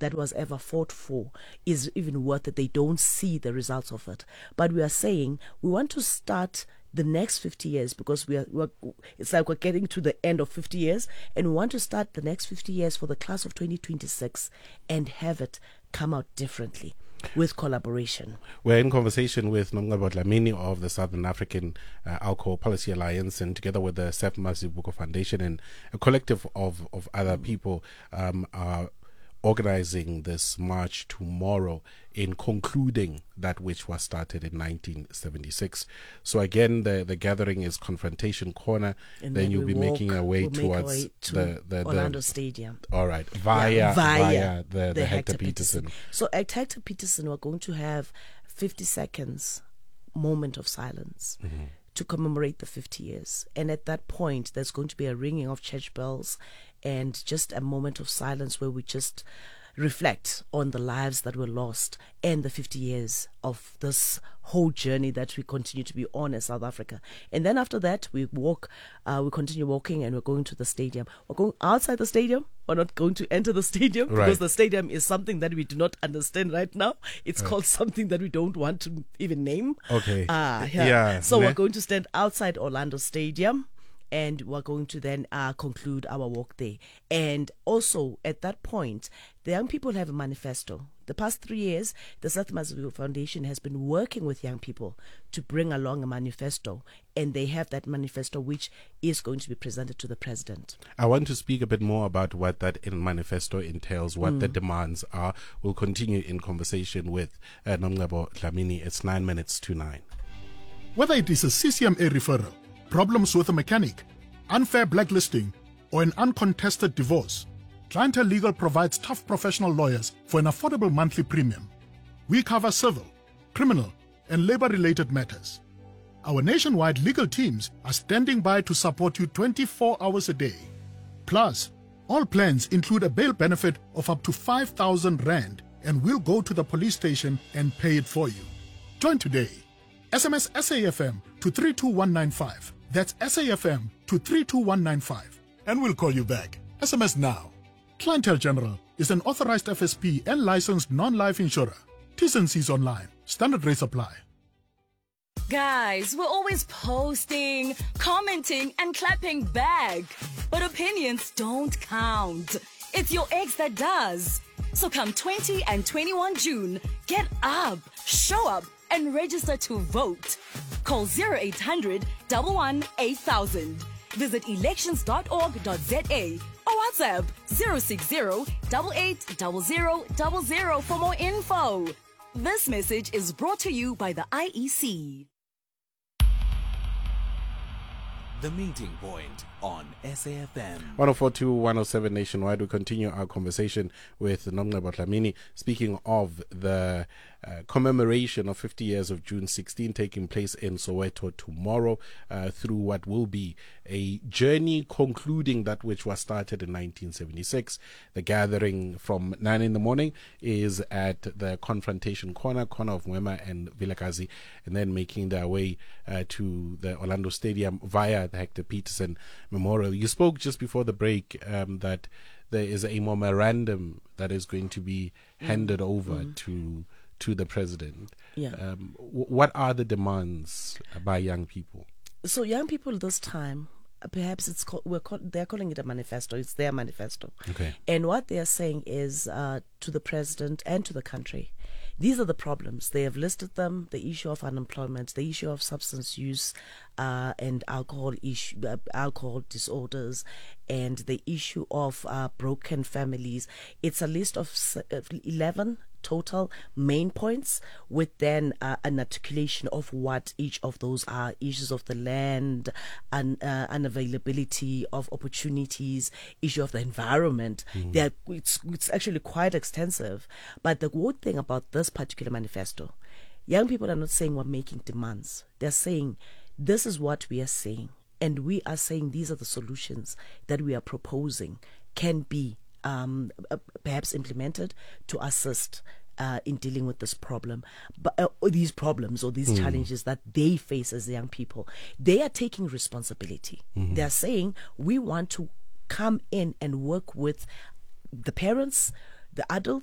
that was ever fought for is even worth it. They don't see the results of it. But we are saying we want to start the next 50 years, because it's like we're getting to the end of 50 years, and we want to start the next 50 years for the class of 2026 and have it come out differently with collaboration. We're in conversation with Nomgabo Dlamini of the Southern African Alcohol Policy Alliance, and together with the Seth Mazibuko Foundation and a collective of other people are organizing this march tomorrow in concluding that which was started in 1976. So again, the gathering is Confrontation Corner, and then you'll be making our way towards the Orlando Stadium. All right, via the Hector Peterson. So at Hector Peterson, we're going to have 50 seconds moment of silence to commemorate the 50 years. And at that point, there's going to be a ringing of church bells and just a moment of silence where we just reflect on the lives that were lost and the 50 years of this whole journey that we continue to be on as South Africa. And then after that, we continue walking, and we're going to the stadium. We're going outside the stadium. We're not going to enter the stadium because the stadium is something that we do not understand right now. It's called something that we don't want to even name. Okay. So we're going to stand outside Orlando Stadium, and we're going to then conclude our walk there. And also, at that point, the young people have a manifesto. The past 3 years, the Seth Mazibuko Foundation has been working with young people to bring along a manifesto, and they have that manifesto which is going to be presented to the president. I want to speak a bit more about what that manifesto entails, what the demands are. We'll continue in conversation with Nomgabo Dlamini. It's 9 minutes to 9. Whether it is a CCMA referral, problems with a mechanic, unfair blacklisting, or an uncontested divorce, Clientele Legal provides tough professional lawyers for an affordable monthly premium. We cover civil, criminal, and labor-related matters. Our nationwide legal teams are standing by to support you 24 hours a day. Plus, all plans include a bail benefit of up to 5,000 Rand, and we'll go to the police station and pay it for you. Join today. SMS SAFM to 32195. That's SAFM to 32195. And we'll call you back. SMS now. Clientele General is an authorized FSP and licensed non-life insurer. T's and C's online. Standard rates apply. Guys, we're always posting, commenting, and clapping back. But opinions don't count. It's your ex that does. So come 20 and 21 June, get up, show up, and register to vote. Call 0800 11 8000. Visit elections.org.za or WhatsApp 060 880000 for more info. This message is brought to you by the IEC. The Meeting Point on SAFM. 104.2, 107 nationwide. We continue our conversation with Nomgabo Dlamini, speaking of the commemoration of 50 years of June 16 taking place in Soweto tomorrow, through what will be a journey concluding that which was started in 1976. The gathering from 9 in the morning is at the Confrontation corner of Mwema and Vilakazi, and then making their way to the Orlando Stadium via the Hector Peterson Memorial. You spoke just before the break that there is a memorandum that is going to be handed over to the president. What are the demands by young people? So young people this time, perhaps they're calling it a manifesto. It's their manifesto. Okay. And what they are saying is to the president and to the country, these are the problems. They have listed them: the issue of unemployment, the issue of substance use and alcohol disorders, and the issue of broken families. It's a list of 11 total main points, with then an articulation of what each of those are: issues of the land, unavailability of opportunities, issue of the environment. It's actually quite extensive. But the good thing about this particular manifesto, young people are not saying we're making demands. They're saying this is what we are saying, and we are saying these are the solutions that we are proposing can be perhaps implemented to assist in dealing with this problem, but these problems or these challenges that they face as young people. They are taking responsibility. They are saying we want to come in and work with the parents, the adults,